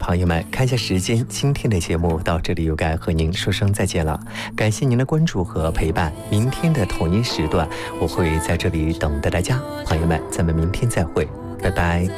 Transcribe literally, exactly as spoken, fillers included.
朋友们，看一下时间，今天的节目到这里又该和您说声再见了。感谢您的关注和陪伴，明天的同一时段我会在这里等待大家。朋友们，咱们明天再会，拜拜。